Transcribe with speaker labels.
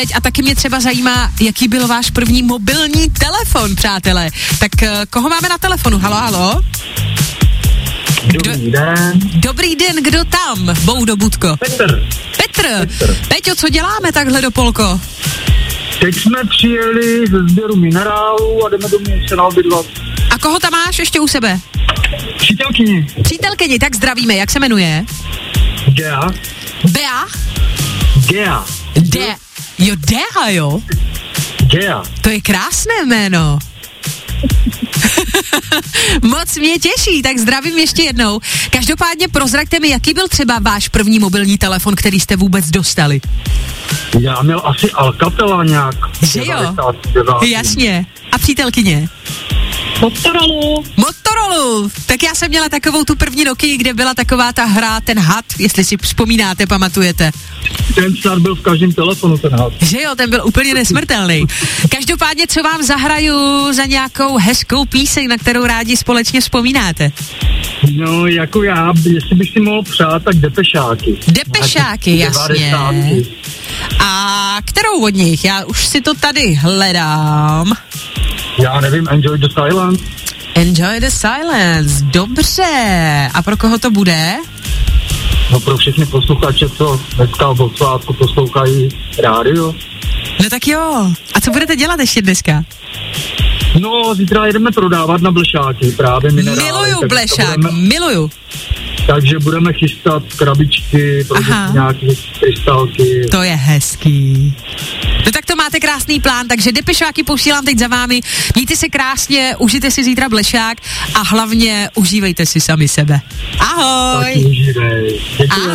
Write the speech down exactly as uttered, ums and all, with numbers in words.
Speaker 1: A taky mě třeba zajímá, jaký byl váš první mobilní telefon, přátelé. Tak uh, koho máme na telefonu? Halo, halo?
Speaker 2: Dobrý den.
Speaker 1: Dobrý den, kdo tam? Boudo Budko.
Speaker 2: Petr.
Speaker 1: Petr.
Speaker 2: Petr.
Speaker 1: Peťo, co děláme takhle do Polko?
Speaker 2: Teď jsme přijeli ze sběru minerálů a jdeme domů se naobědvat.
Speaker 1: A koho tam máš ještě u sebe?
Speaker 2: Přítelkyni.
Speaker 1: Přítelkyni, tak zdravíme, jak se jmenuje?
Speaker 2: Gea.
Speaker 1: Bea?
Speaker 2: Gea.
Speaker 1: De. Jo, Dea, jo?
Speaker 2: Gea.
Speaker 1: To je krásné jméno. Moc mě těší, tak zdravím ještě jednou. Každopádně prozraďte mi, jaký byl třeba váš první mobilní telefon, který jste vůbec dostali?
Speaker 2: Já měl asi Alcatela nějak.
Speaker 1: Že jo? Jasně. A přítelkyně?
Speaker 2: Motorola.
Speaker 1: Motorola. Tak já jsem měla takovou tu první Nokii, kde byla taková ta hra, ten had, jestli si vzpomínáte, pamatujete.
Speaker 2: Ten snad byl v každém telefonu, ten had.
Speaker 1: Že jo, ten byl úplně nesmrtelný. Každopádně, co vám zahraju za nějakou hezkou píseň, na kterou rádi společně vzpomínáte?
Speaker 2: No, jako já, jestli bych si mohl přát, tak Depešáky.
Speaker 1: Depešáky, jasně. A kterou od nich? Já už si to tady hledám.
Speaker 2: Já nevím, Enjoy the Silence.
Speaker 1: Enjoy the Silence, dobře. A pro koho to bude?
Speaker 2: No pro všechny posluchače, co dneska v Volkswagen poslouchají rádio.
Speaker 1: No tak jo. A co budete dělat ještě dneska?
Speaker 2: No, zítra jedeme prodávat na blešáky, právě minerály.
Speaker 1: Miluju blešák, budeme, miluju.
Speaker 2: Takže budeme chystat krabičky, nějaké krystalky.
Speaker 1: To je hezký. No tak to máte krásný plán, takže depešáky posílám teď za vámi. Mějte se krásně, užijte si zítra blešák a hlavně užívejte si sami sebe. Ahoj!
Speaker 2: Tak užívej. Děkuji.